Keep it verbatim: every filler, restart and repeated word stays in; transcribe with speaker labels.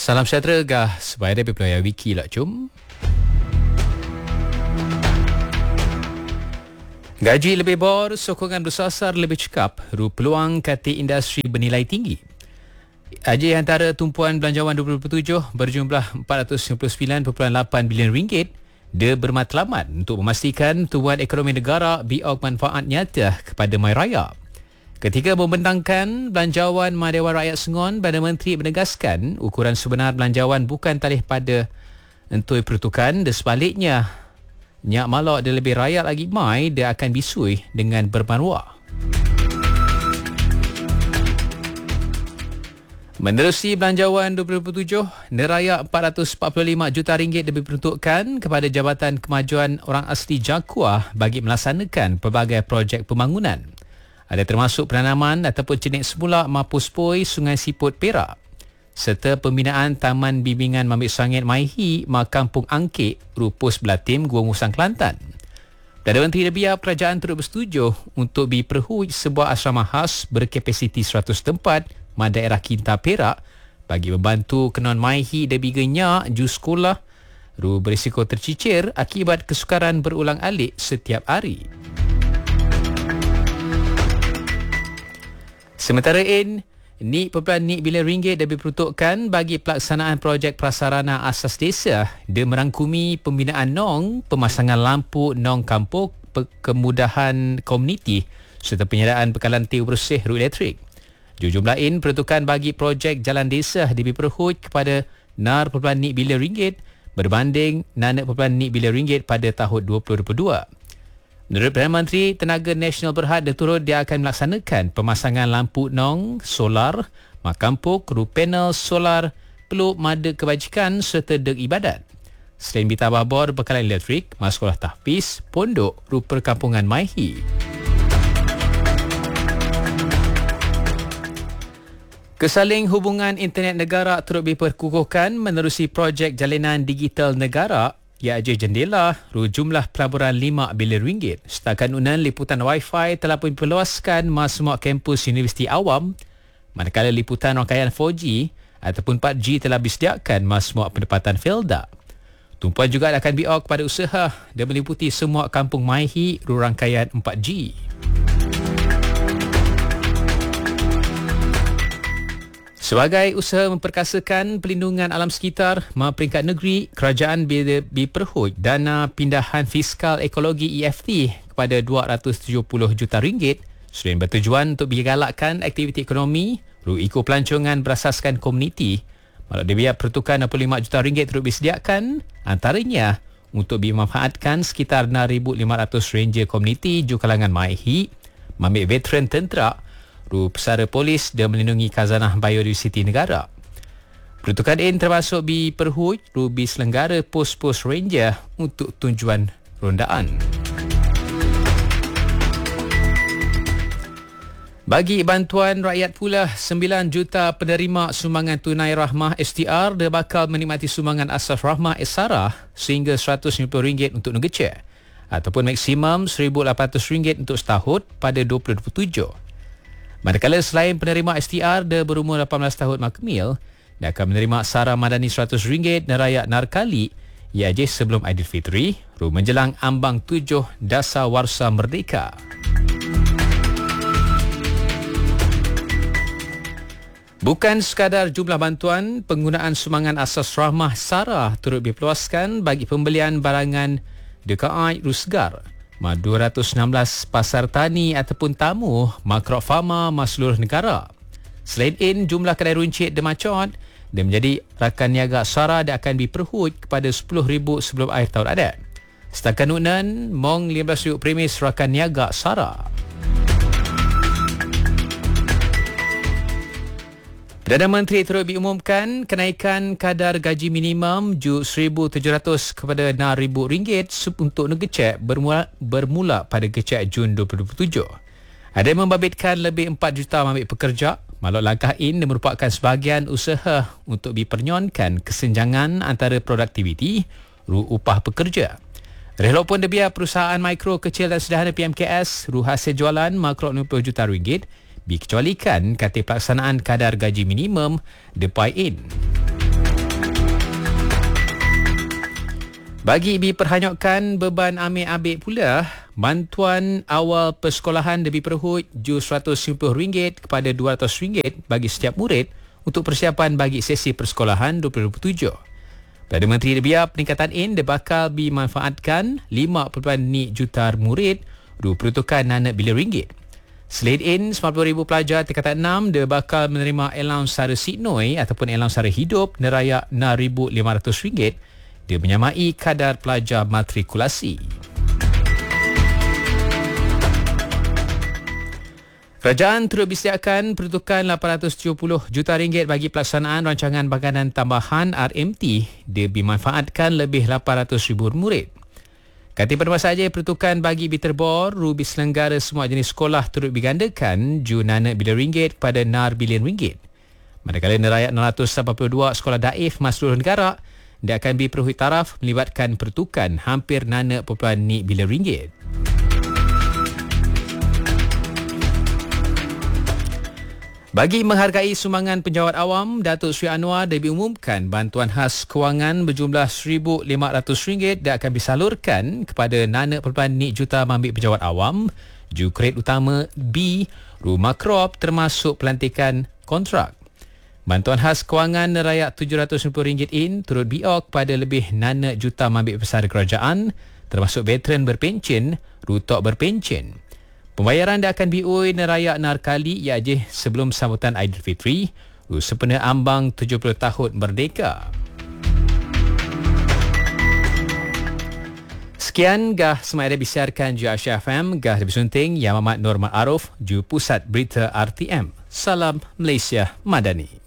Speaker 1: Salam sejahtera gah supaya ada pepeloya wiki lah cum. Gaji lebih bor, sokongan bersasar lebih cekap, ru peluang kata industri bernilai tinggi. Aji antara tumpuan belanjawan dua ribu dua puluh tujuh berjumlah empat ratus sembilan puluh sembilan perpuluhan lapan bilion ringgit dia bermatlamat untuk memastikan tumbuhan ekonomi negara biok manfaat nyata kepada mai raya. Ketika membentangkan belanjawan Dewan Rakyat Sengon, Perdana Menteri menegaskan ukuran sebenar belanjawan bukan talih pada entui pertukan, dan sebaliknya nyak malak dia lebih rakyat lagi mai dia akan bisui dengan bermaruah. Menerusi belanjawan dua ribu dua puluh tujuh, nerayak empat ratus empat puluh lima juta ringgit diperuntukkan kepada Jabatan Kemajuan Orang Asli Jakuah bagi melaksanakan pelbagai projek pembangunan. Ada termasuk penanaman ataupun cenik semula Mapus Poi Sungai Siput Perak serta pembinaan Taman Bimbingan Mambik Sangit Maihi Makampung Angkik Rupus Belatim Gua Musang Kelantan. Perdana Menteri Lebiak Kerajaan turut bersetuju untuk diperhui sebuah asrama khas berkapasiti seratus tempat pada daerah Kinta Perak bagi membantu kenon Maihi dan biganya ju sekolah ru berisiko tercicir akibat kesukaran berulang alik setiap hari. Sementara in, ni perpuluhan ni bilion ringgit dah diperuntukkan bagi pelaksanaan projek prasarana asas desa dan merangkumi pembinaan nong, pemasangan lampu nong kampung, kemudahan komuniti serta penyediaan bekalan tiu bersih ru elektrik. Jumlah in peruntukan bagi projek jalan desa diperhut kepada nar perpuluhan ni bilion ringgit berbanding nanak perpuluhan ni bilion ringgit pada tahun dua ribu dua puluh dua. Menurut Perdana Menteri, Tenaga Nasional berhad dan turut dia akan melaksanakan pemasangan lampu nong, solar, makampuk, ru panel solar, peluk mada kebajikan serta deg ibadat. Selain ditambah bor bekalan elektrik, masekolah tahfiz, pondok, ru perkampungan Maihi. Kesaling hubungan internet negara turut diperkukuhkan menerusi projek jalinan digital negara iaitu jendela ru jumlah pelaburan lima bilion ringgit. Setakat unan liputan Wi-Fi telah pun diperluaskan mas semua kampus universiti awam, manakala liputan rangkaian empat G ataupun empat G telah disediakan mas semua pendapatan Felda. Tumpuan juga akan biok kepada usaha dan meliputi semua kampung Maihi ru rangkaian empat G. Sebagai usaha memperkasakan pelindungan alam sekitar, ma peringkat negeri, kerajaan diperhut dana pindahan fiskal ekologi E F T kepada dua ratus tujuh puluh juta ringgit selain bertujuan untuk digalakkan aktiviti ekonomi, ru iko pelancongan berasaskan komuniti. Malah dibiak pertukaran enam puluh lima juta ringgit turut disediakan, antaranya untuk dimanfaatkan sekitar enam ribu lima ratus ranger komuniti ju kalangan Maihi, mamik veteran tentera, ru pesara polis dan melindungi khazanah biodiversiti negara. Peruntukan ini termasuk diperhut ru diselenggara pos-pos ranger untuk tujuan rondaan. Bagi bantuan rakyat pula, sembilan juta penerima sumbangan tunai rahmah S T R dia bakal menikmati sumbangan asas rahmah S A R A sehingga seratus lima puluh ringgit untuk negara ataupun maksimum seribu lapan ratus ringgit untuk setahun pada dua ribu dua puluh tujuh. Manakala selain penerima S T R dia berumur lapan belas tahun makmil, dia akan menerima sara madani seratus ringgit dan rakyat narkali iaitu sebelum Aidilfitri, ru menjelang ambang tujuh Dasar Warsa Merdeka. Bukan sekadar jumlah bantuan, penggunaan sumbangan asas rahmah S A R A turut diperluaskan bagi pembelian barangan D K I ru segar. dua ratus enam belas pasar tani ataupun tamu Makrok Farma seluruh negara. Selain in, jumlah kedai runcit dan macot dan menjadi rakan niaga S A R A dia akan diperhut kepada sepuluh ribu sebelum akhir tahun adat. Setakat unan, mong lima belas ribu premis rakan niaga S A R A. Perdana Menteri turut diumumkan kenaikan kadar gaji minimum ju seribu tujuh ratus kepada enam ribu ringgit untuk negara bermula, bermula pada kecek Jun dua ribu dua puluh tujuh. Ada yang membabitkan lebih empat juta ambil pekerja. Malah langkah ini merupakan sebahagian usaha untuk dipernyonkan kesenjangan antara produktiviti ru upah pekerja. Walaupun debiak perusahaan mikro, kecil dan sederhana P M K S ru hasil jualan makro enam puluh juta ringgit dikecualikan kata pelaksanaan kadar gaji minimum depai in. Bagi diperhanyutkan beban ambil-ambil pula, bantuan awal persekolahan lebih perhut jus seratus lima puluh ringgit kepada dua ratus ringgit bagi setiap murid untuk persiapan bagi sesi persekolahan dua ribu dua puluh tujuh. Perdana Menteri dia peningkatan ini bakal dimanfaatkan lima perpuluhan enam juta murid ru peruntukan enam bilion ringgit. Selain ini, sembilan puluh ribu pelajar tingkatan enam dia bakal menerima allowance sara Sidnoi ataupun allowance sara hidup nerayak enam ribu lima ratus ringgit. Dia menyamai kadar pelajar matrikulasi. Kerajaan turut disediakan peruntukan lapan ratus tujuh puluh juta ringgit bagi pelaksanaan rancangan baganan tambahan R M T. Dia dimanfaatkan lebih lapan ratus ribu murid. Kata pada masa saja peruntukan bagi Biterbor, rubi selenggara semua jenis sekolah turut digandakan ju enam bilion ringgit kepada enam bilion ringgit. Manakala nerayak enam ratus lapan puluh dua sekolah daif mas seluruh negara, dia akan diperhut taraf melibatkan pertukan hampir enam perpuluhan enam bilion ringgit. Bagi menghargai sumbangan penjawat awam, Datuk Seri Anwar dia diumumkan bantuan khas kewangan berjumlah seribu lima ratus ringgit dia akan disalurkan kepada enam perpuluhan enam juta mambik penjawat awam, ju kredit utama B, rumah krop termasuk pelantikan kontrak. Bantuan khas kewangan nerayak tujuh ratus lima puluh ringgit in turut biok pada lebih enam juta mambik besar kerajaan termasuk veteran berpencen, rutok berpencen. Pembayaran dia akan bioi nerayak enam kali iaitu sebelum sambutan Aidilfitri, sempena ambang tujuh puluh tahun merdeka. Sekian gah semasa disiarkan ju Asia F M, gah lebih sunting Yang Amat Nur Ma'aruf ju Pusat Berita R T M. Salam Malaysia Madani.